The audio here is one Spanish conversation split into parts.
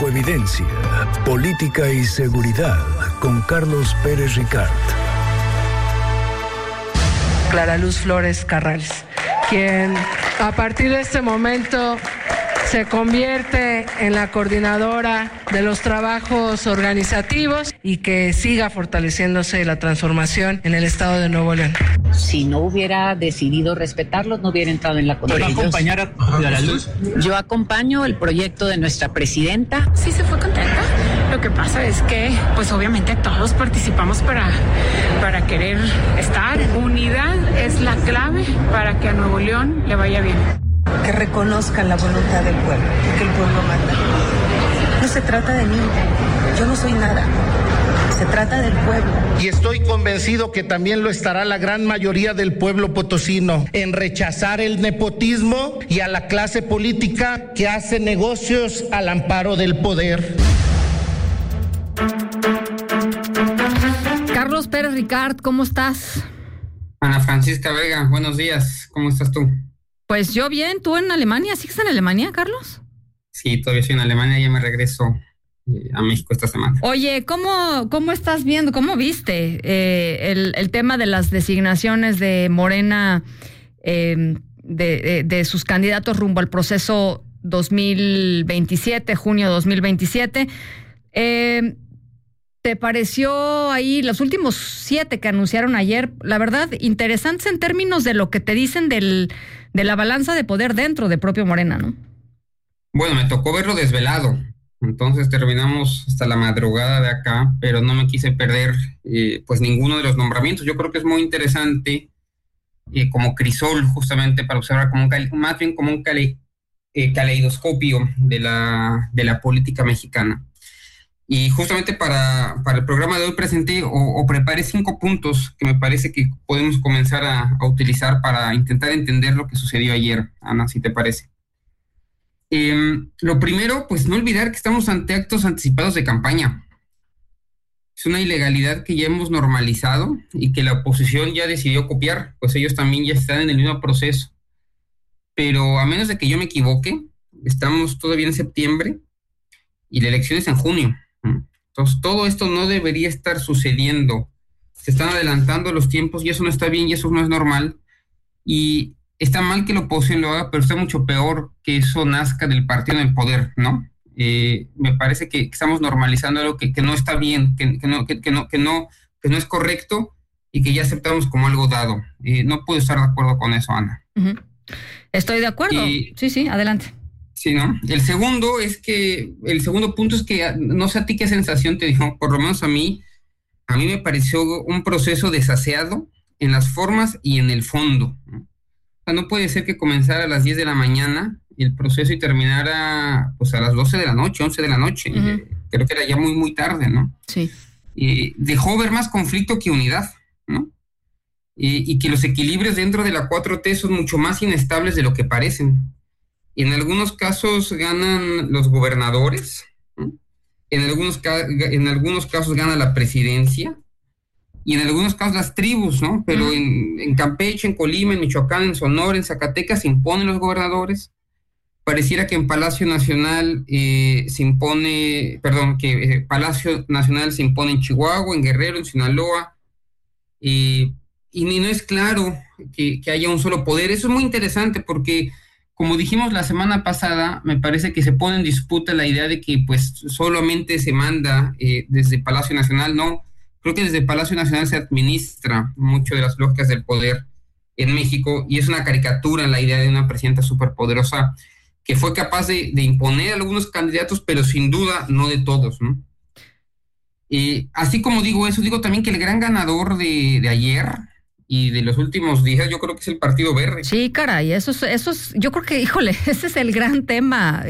Infoevidencia, política y seguridad con Carlos Pérez Ricart. Clara Luz Flores Carrales, quien a partir de este momento se convierte en la coordinadora de los trabajos organizativos y que siga fortaleciéndose la transformación en el estado de Nuevo León. Si no hubiera decidido respetarlos, no hubiera entrado en la contienda. ¿Pero acompañar a Clara Luz? Yo acompaño el proyecto de nuestra presidenta. Sí se fue contenta. Lo que pasa es que, pues obviamente todos participamos para querer estar. Unidad es la clave para que a Nuevo León le vaya bien. Que reconozcan la voluntad del pueblo, que el pueblo manda. No se trata de mí, yo no soy nada, se trata del pueblo. Y estoy convencido que también lo estará la gran mayoría del pueblo potosino en rechazar el nepotismo y a la clase política que hace negocios al amparo del poder. Carlos Pérez Ricart, ¿cómo estás? Ana Francisca Vega, buenos días, ¿cómo estás tú? Pues yo bien, ¿tú en Alemania? ¿Sigues en Alemania, Carlos? Sí, todavía estoy en Alemania, ya me regreso a México esta semana. Oye, ¿cómo estás viendo, cómo viste el tema de las designaciones de Morena, de sus candidatos rumbo al proceso 2027, junio 2027? ¿Te pareció ahí los últimos 7 que anunciaron ayer, la verdad, interesantes en términos de lo que te dicen de la balanza de poder dentro de propio Morena, ¿no? Bueno, me tocó verlo desvelado, entonces terminamos hasta la madrugada de acá, pero no me quise perder pues ninguno de los nombramientos. Yo creo que es muy interesante como crisol justamente para observar más bien como un caleidoscopio de la política mexicana. Y justamente para el programa de hoy presenté o preparé 5 puntos que me parece que podemos comenzar a utilizar para intentar entender lo que sucedió ayer, Ana, si te parece. Lo primero, pues no olvidar que estamos ante actos anticipados de campaña. Es una ilegalidad que ya hemos normalizado y que la oposición ya decidió copiar, pues ellos también ya están en el mismo proceso. Pero a menos de que yo me equivoque, estamos todavía en septiembre y la elección es en junio. Entonces todo esto no debería estar sucediendo. Se están adelantando los tiempos y eso no está bien y eso no es normal. Y está mal que la oposición lo haga, pero está mucho peor que eso nazca del partido en el poder, ¿no? Me parece que estamos normalizando algo que no está bien, que no es correcto y que ya aceptamos como algo dado. No puedo estar de acuerdo con eso, Ana. Uh-huh. Estoy de acuerdo. Sí, adelante. Sí, ¿no? El segundo punto es que no sé a ti qué sensación te dijo, por lo menos a mí me pareció un proceso desaseado en las formas y en el fondo, ¿no? O sea, no puede ser que comenzara a las 10 de la mañana el proceso y terminara pues a las 12 de la noche, 11 de la noche. Uh-huh. Creo que era ya muy, muy tarde, ¿no? Sí. Dejó ver más conflicto que unidad, ¿no? Y que los equilibrios dentro de la 4T son mucho más inestables de lo que parecen. En algunos casos ganan los gobernadores, ¿no? En algunos casos gana la presidencia y en algunos casos las tribus, ¿no? Pero en Campeche, en Colima, en Michoacán, en Sonora, en Zacatecas se imponen los gobernadores. Pareciera que en Palacio Nacional Palacio Nacional se impone en Chihuahua, en Guerrero, en Sinaloa, y no es claro que haya un solo poder. Eso es muy interesante porque, como dijimos la semana pasada, me parece que se pone en disputa la idea de que pues solamente se manda desde Palacio Nacional. No, creo que desde Palacio Nacional se administra mucho de las lógicas del poder en México y es una caricatura la idea de una presidenta superpoderosa que fue capaz de imponer a algunos candidatos, pero sin duda no de todos, ¿no? Así como digo eso, digo también que el gran ganador de ayer y de los últimos días, yo creo que es el Partido Verde. Sí, caray, eso es, yo creo que, híjole, ese es el gran tema,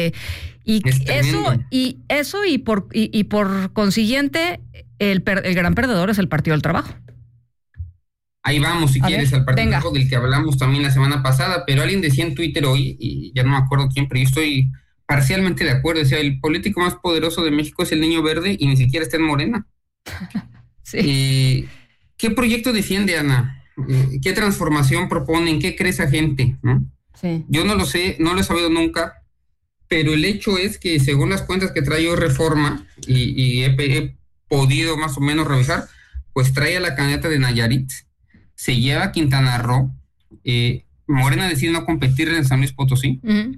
y por consiguiente, el gran perdedor es el Partido del Trabajo. Ahí vamos, si quieres, al Partido del Trabajo, del que hablamos también la semana pasada, pero alguien decía en Twitter hoy, y ya no me acuerdo quién, pero yo estoy parcialmente de acuerdo, decía, el político más poderoso de México es el Niño Verde y ni siquiera está en Morena. Sí. ¿Qué proyecto defiende, Ana? ¿Qué transformación proponen? ¿Qué cree esa gente? ¿No? Sí. Yo no lo sé, no lo he sabido nunca, pero el hecho es que según las cuentas que trae hoy Reforma, y he podido más o menos revisar, pues trae a la candidata de Nayarit, se lleva a Quintana Roo, Morena decide no competir en San Luis Potosí,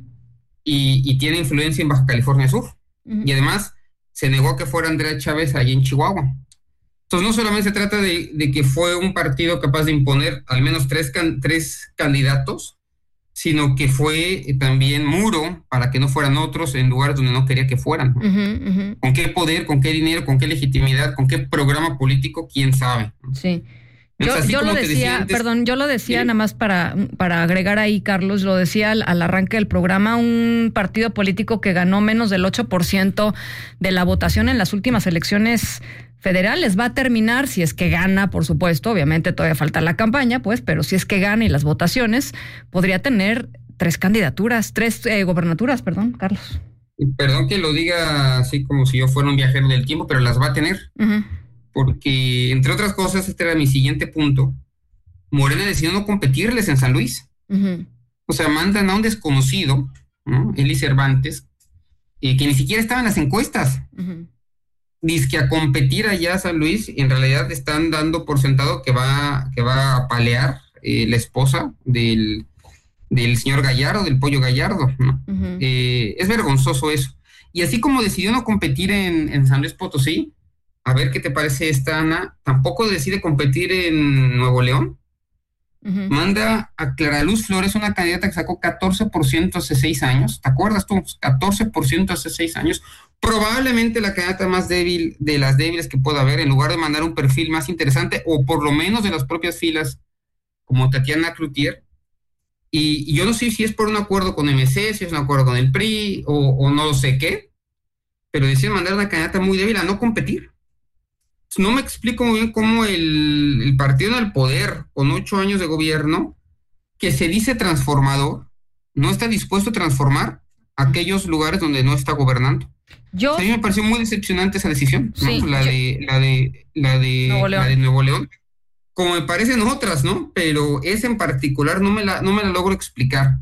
y tiene influencia en Baja California Sur, y además se negó a que fuera Andrea Chávez allí en Chihuahua. Entonces no solamente se trata de que fue un partido capaz de imponer al menos tres candidatos, sino que fue también muro para que no fueran otros en lugares donde no quería que fueran. ¿Con qué poder, con qué dinero, con qué legitimidad, con qué programa político? ¿Quién sabe? Sí. Yo lo decía, ¿sí? Nada más para agregar ahí, Carlos, lo decía al arranque del programa, un partido político que ganó menos del 8% de la votación en las últimas elecciones federales. Va a terminar, si es que gana, por supuesto, obviamente todavía falta la campaña, pues, pero si es que gana y las votaciones, podría tener tres gobernaturas, Carlos. Perdón que lo diga así como si yo fuera un viajero del tiempo, pero las va a tener. Porque, entre otras cosas, este era mi siguiente punto, Morena decidió no competirles en San Luis. O sea, mandan a un desconocido, ¿no? Eli Cervantes, que ni siquiera estaba en las encuestas. Dice a competir allá a San Luis, y en realidad están dando por sentado que va a palear la esposa del señor Gallardo, del Pollo Gallardo, ¿no? Es vergonzoso eso. Y así como decidió no competir en San Luis Potosí, a ver qué te parece esta, Ana, tampoco decide competir en Nuevo León. Manda a Clara Luz Flores, una candidata que sacó 14% hace 6 años. ¿Te acuerdas tú? 14% hace 6 años. Probablemente la candidata más débil de las débiles que pueda haber, en lugar de mandar un perfil más interesante, o por lo menos de las propias filas, como Tatiana Cloutier. Y yo no sé si es por un acuerdo con MC, si es un acuerdo con el PRI, o no sé qué, pero deciden mandar a una candidata muy débil a no competir. No me explico muy bien cómo el partido en el poder, con 8 años de gobierno, que se dice transformador, no está dispuesto a transformar aquellos lugares donde no está gobernando. A mí me pareció muy decepcionante esa decisión, sí, ¿no? La de Nuevo León, como me parecen otras, ¿no? Pero esa en particular no me la logro explicar.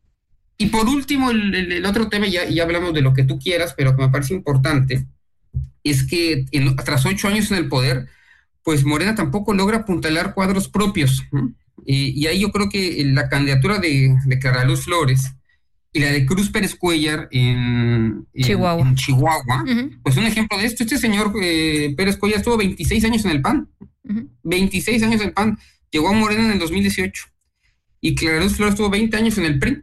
Y por último, el otro tema, ya hablamos de lo que tú quieras, pero que me parece importante, es que tras 8 años en el poder, pues Morena tampoco logra apuntalar cuadros propios, ¿no? Y ahí yo creo que la candidatura de Clara Luz Flores y la de Cruz Pérez Cuellar en Chihuahua, pues un ejemplo de esto. Este señor Pérez Cuellar estuvo 26 años en el PAN, 26 años en el PAN, llegó a Morena en el 2018, y Clara Luz Flores estuvo 20 años en el PRI.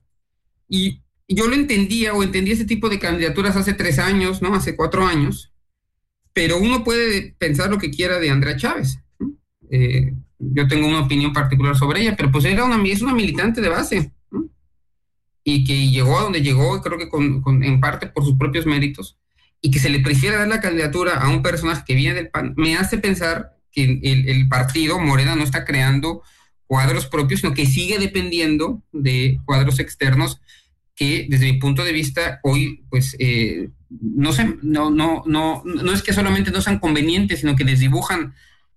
Y yo entendía ese tipo de candidaturas hace 3 años, ¿no? Hace 4 años, pero uno puede pensar lo que quiera de Andrea Chávez, ¿no? Yo tengo una opinión particular sobre ella, pero pues es una militante de base, ¿no? Y que llegó a donde llegó, creo que en parte por sus propios méritos, y que se le prefiera dar la candidatura a un personaje que viene del PAN, me hace pensar que el partido Morena no está creando cuadros propios, sino que sigue dependiendo de cuadros externos que, desde mi punto de vista, hoy, pues, no es que solamente no sean convenientes, sino que desdibujan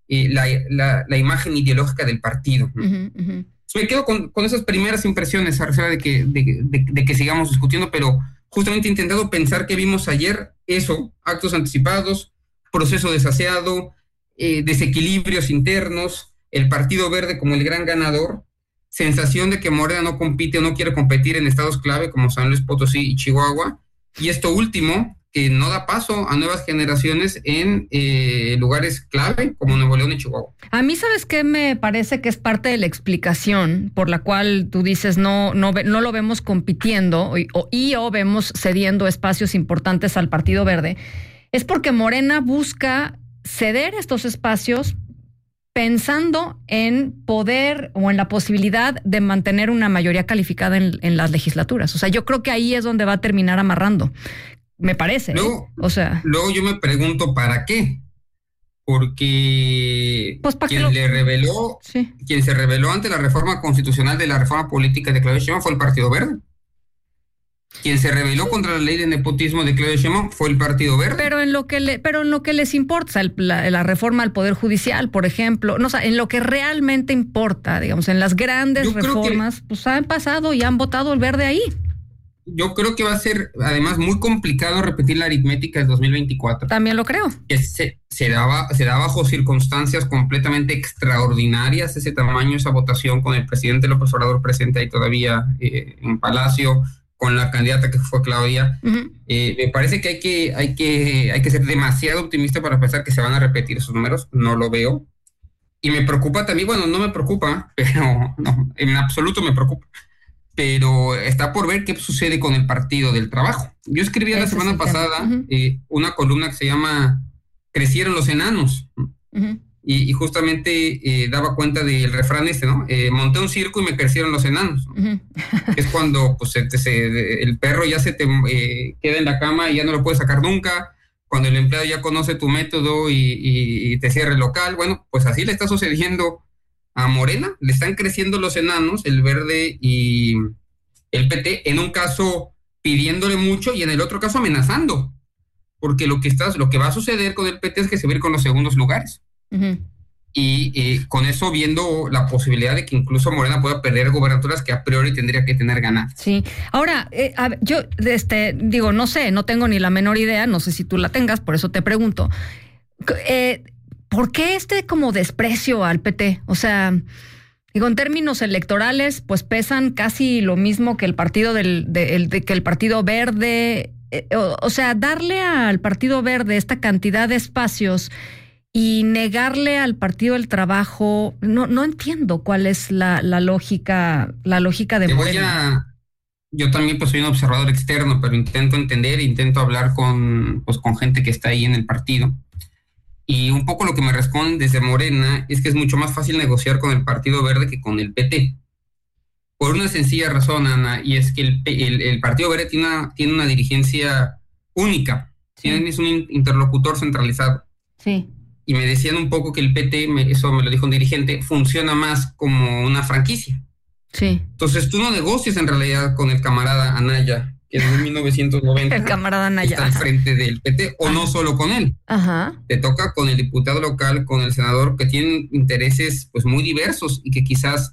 la imagen ideológica del partido, ¿no? Me quedo con esas primeras impresiones, a reserva de que sigamos discutiendo, pero justamente he intentado pensar que vimos ayer eso: actos anticipados, proceso desaseado, desequilibrios internos, el Partido Verde como el gran ganador, sensación de que Morena no compite o no quiere competir en estados clave como San Luis Potosí y Chihuahua, y esto último, que no da paso a nuevas generaciones en lugares clave como Nuevo León y Chihuahua. A mí, ¿sabes qué? Me parece que es parte de la explicación por la cual tú dices no lo vemos compitiendo o vemos cediendo espacios importantes al Partido Verde. Es porque Morena busca ceder estos espacios pensando en poder o en la posibilidad de mantener una mayoría calificada en las legislaturas. O sea, yo creo que ahí es donde va a terminar amarrando. Me parece. Luego yo me pregunto, ¿para qué? Porque pues quien se rebeló ante la reforma constitucional de la reforma política de Claudia Sheinbaum fue el Partido Verde. Quien se rebeló contra la ley de nepotismo de Claudia Sheinbaum fue el Partido Verde. Pero en lo que les importa, la reforma al Poder Judicial, por ejemplo, no, o sea, en lo que realmente importa, digamos, en las grandes reformas, pues han pasado y han votado el Verde ahí. yo creo que va a ser además muy complicado repetir la aritmética del 2024. También lo creo. Que se da bajo circunstancias completamente extraordinarias ese tamaño, esa votación, con el presidente López Obrador presente ahí todavía en Palacio, con la candidata que fue Claudia. Uh-huh. Me parece que hay que ser demasiado optimista para pensar que se van a repetir esos números. No lo veo. Y me preocupa también, bueno, no me preocupa, pero no, en absoluto me preocupa. Pero está por ver qué sucede con el Partido del Trabajo. Yo escribí la semana pasada una columna que se llama Crecieron los enanos. Uh-huh. Y justamente daba cuenta del refrán ¿no? Monté un circo y me crecieron los enanos. Uh-huh. Es cuando pues, el perro ya se te queda en la cama y ya no lo puedes sacar nunca. Cuando el empleado ya conoce tu método y te cierra el local. Bueno, pues así le está sucediendo a Morena. Le están creciendo los enanos, el Verde y el PT, en un caso pidiéndole mucho y en el otro caso amenazando, porque lo que va a suceder con el PT es que se va a ir con los segundos lugares. Uh-huh. Y con eso viendo la posibilidad de que incluso Morena pueda perder gubernaturas que a priori tendría que tener ganadas. Sí. Ahora, yo digo, no sé, no tengo ni la menor idea, no sé si tú la tengas, por eso te pregunto. ¿Por qué como desprecio al PT? O sea, digo, en términos electorales, pues pesan casi lo mismo que el partido que el Partido Verde. O sea, darle al Partido Verde esta cantidad de espacios y negarle al Partido del Trabajo, no entiendo cuál es la lógica de Morena. Yo también pues soy un observador externo, pero intento entender, intento hablar con gente que está ahí en el partido. Y un poco lo que me responden desde Morena es que es mucho más fácil negociar con el Partido Verde que con el PT. Por una sencilla razón, Ana, y es que el Partido Verde tiene una dirigencia única. Sí. Es un interlocutor centralizado. Sí. Y me decían un poco que el PT, eso me lo dijo un dirigente, funciona más como una franquicia. Sí. Entonces tú no negocias en realidad con el camarada Anaya, que desde 1990 el camarada Anaya está al frente del PT, o no solo con él. Ajá. Te toca con el diputado local, con el senador, que tienen intereses pues muy diversos y que quizás,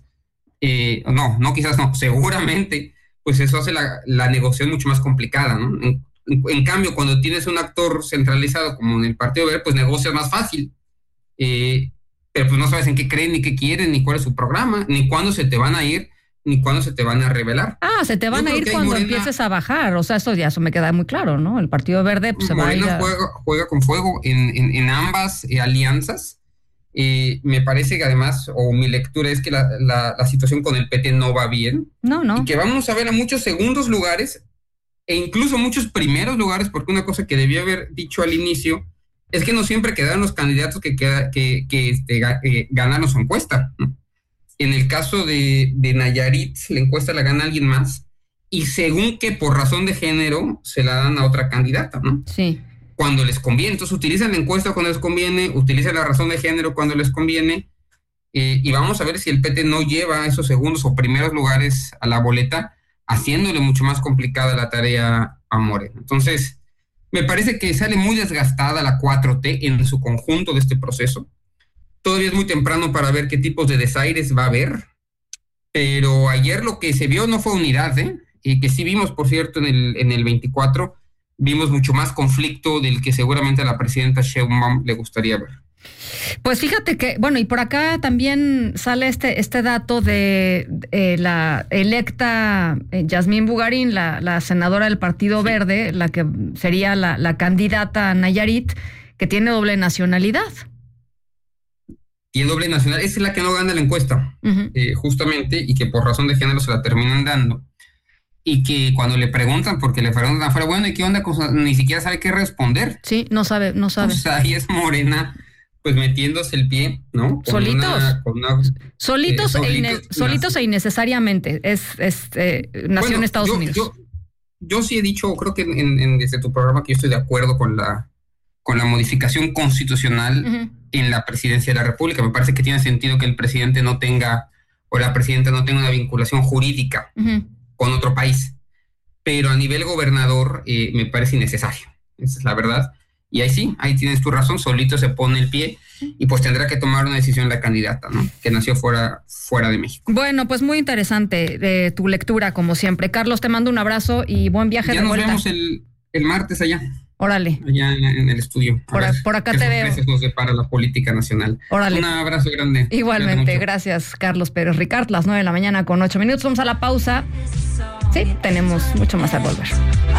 seguramente, pues eso hace la negociación mucho más complicada, ¿no? En cambio, cuando tienes un actor centralizado como en el Partido Verde, pues negocias más fácil. Pero pues no sabes en qué creen, ni qué quieren, ni cuál es su programa, ni cuándo se te van a ir, ni cuándo se te van a revelar. Se te van a ir cuando empieces a bajar. O sea, eso me queda muy claro, ¿no? El Partido Verde pues, se va a ir. Juega con fuego en ambas alianzas. Me parece que además, o mi lectura es que la situación con el PT no va bien. No. Y que vamos a ver a muchos segundos lugares e incluso muchos primeros lugares, porque una cosa que debía haber dicho al inicio es que no siempre quedaron los candidatos que ganaron su encuesta, ¿no? En el caso de Nayarit, la encuesta la gana alguien más, y según que por razón de género se la dan a otra candidata, ¿no? Sí. Cuando les conviene. Entonces utilizan la encuesta cuando les conviene, utilizan la razón de género cuando les conviene, y vamos a ver si el PT no lleva esos segundos o primeros lugares a la boleta, haciéndole mucho más complicada la tarea a Morena. Entonces, me parece que sale muy desgastada la 4T en su conjunto de este proceso. Todavía es muy temprano para ver qué tipos de desaires va a haber, pero ayer lo que se vio no fue unidad, y que sí vimos, por cierto, en el 24, vimos mucho más conflicto del que seguramente a la presidenta Sheinbaum le gustaría ver. Pues fíjate que, bueno, y por acá también sale este dato de la electa Yasmín Bugarín, la senadora del Partido Verde, la que sería la candidata a Nayarit, que tiene doble nacionalidad. Tiene doble nacionalidad, esa es la que no gana la encuesta, uh-huh. Justamente, y que por razón de género se la terminan dando. Y que cuando le preguntan, porque le preguntan afuera, bueno, ¿y qué onda? Ni siquiera sabe qué responder. Sí, no sabe. Pues ahí es Morena, pues metiéndose el pie, ¿no? Solitos e innecesariamente. Nació en Estados Unidos. Yo sí he dicho, creo que desde tu programa, que yo estoy de acuerdo con la modificación constitucional uh-huh. en la presidencia de la República. Me parece que tiene sentido que el presidente no tenga, o la presidenta no tenga una vinculación jurídica uh-huh. con otro país. Pero a nivel gobernador me parece innecesario. Esa es la verdad. Y ahí sí, ahí tienes tu razón, solito se pone el pie y pues tendrá que tomar una decisión la candidata, ¿no? Que nació fuera de México. Bueno, pues muy interesante tu lectura, como siempre. Carlos, te mando un abrazo y buen viaje de vuelta. Ya nos vemos el martes allá. Órale. Allá en el estudio. Por acá te veo. Nos depara la política nacional. Órale. Un abrazo grande. Igualmente, gracias Carlos Pérez Ricart, las 9 de la mañana con 8 minutos. Vamos a la pausa. Sí, tenemos mucho más al volver.